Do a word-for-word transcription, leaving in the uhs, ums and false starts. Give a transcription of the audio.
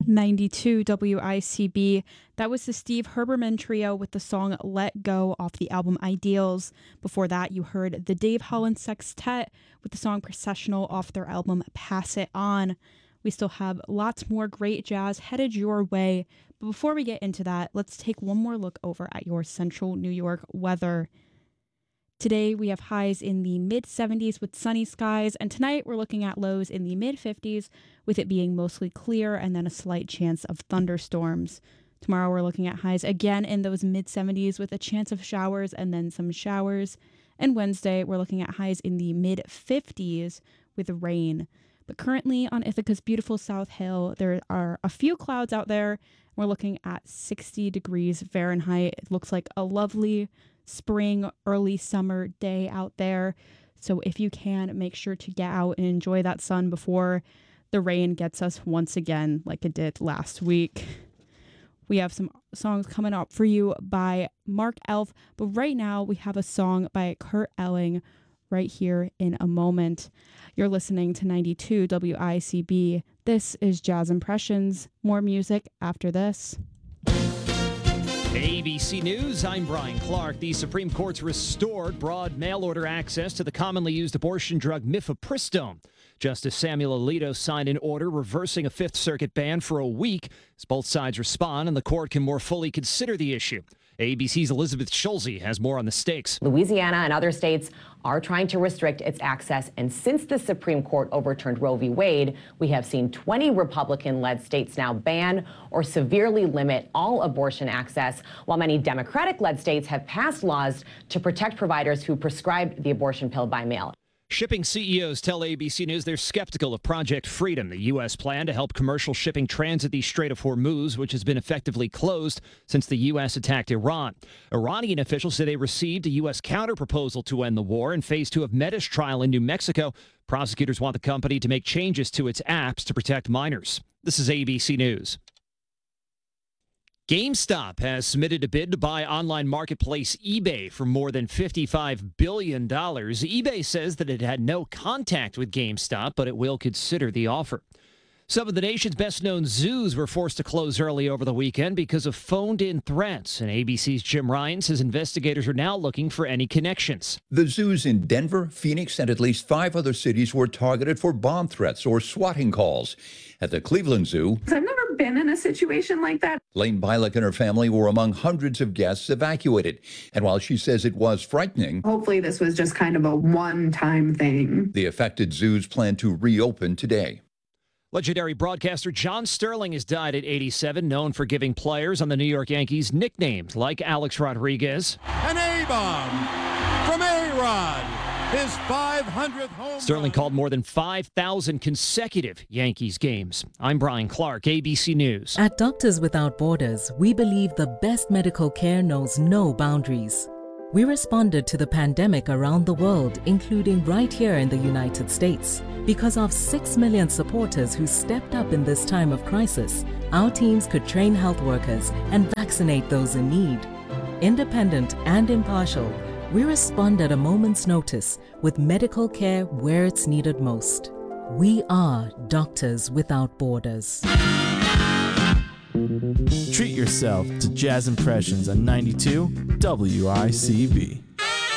ninety-two W I C B. That was the Steve Herbermann Trio with the song Let Go off the album Ideals. Before that, you heard the Dave Holland Sextet with the song Processional off their album Pass It On. We still have lots more great jazz headed your way. But before we get into that, let's take one more look over at your central New York weather. Today, we have highs in the mid seventies with sunny skies, and tonight we're looking at lows in the mid fifties with it being mostly clear and then a slight chance of thunderstorms. Tomorrow, we're looking at highs again in those mid seventies with a chance of showers and then some showers. And Wednesday, we're looking at highs in the mid fifties with rain. But currently on Ithaca's beautiful South Hill, there are a few clouds out there. We're looking at sixty degrees Fahrenheit. It looks like a lovely spring, early summer day out there. So if you can, make sure to get out and enjoy that sun before the rain gets us once again like it did last week. We have some songs coming up for you by Mark Elf, but right now we have a song by Kurt Elling right here in a moment. You're listening to ninety-two W I C B. This is Jazz Impressions. More music after this. A B C News, I'm Brian Clark. The Supreme Court's restored broad mail-order access to the commonly used abortion drug mifepristone. Justice Samuel Alito signed an order reversing a Fifth Circuit ban for a week as both sides respond and the court can more fully consider the issue. A B C's Elizabeth Schulze has more on the stakes. Louisiana and other states are trying to restrict its access, and since the Supreme Court overturned Roe v. Wade, we have seen twenty Republican-led states now ban or severely limit all abortion access, while many Democratic-led states have passed laws to protect providers who prescribe the abortion pill by mail. Shipping C E Os tell A B C News they're skeptical of Project Freedom, the U S plan to help commercial shipping transit the Strait of Hormuz, which has been effectively closed since the U S attacked Iran. Iranian officials say they received a U S counterproposal to end the war in phase two of Meta's trial in New Mexico. Prosecutors want the company to make changes to its apps to protect minors. This is A B C News. GameStop has submitted a bid to buy online marketplace eBay for more than fifty-five billion dollars. eBay says that it had no contact with GameStop, but it will consider the offer. Some of the nation's best-known zoos were forced to close early over the weekend because of phoned-in threats. And A B C's Jim Ryan says investigators are now looking for any connections. The zoos in Denver, Phoenix, and at least five other cities were targeted for bomb threats or swatting calls. At the Cleveland Zoo, I've never been in a situation like that. Lane Bilek and her family were among hundreds of guests evacuated. And while she says it was frightening, Hopefully this was just kind of a one-time thing. the affected zoos plan to reopen today. Legendary broadcaster John Sterling has died at eighty-seven, known for giving players on the New York Yankees nicknames like Alex Rodriguez. An A-bomb from A-Rod, his five hundredth home Sterling run. called more than five thousand consecutive Yankees games. I'm Brian Clark, A B C News. At Doctors Without Borders, we believe the best medical care knows no boundaries. We responded to the pandemic around the world, including right here in the United States. Because of six million supporters who stepped up in this time of crisis, our teams could train health workers and vaccinate those in need. Independent and impartial, we respond at a moment's notice with medical care where it's needed most. We are Doctors Without Borders. Treat yourself to Jazz Impressions on ninety-two W I C B.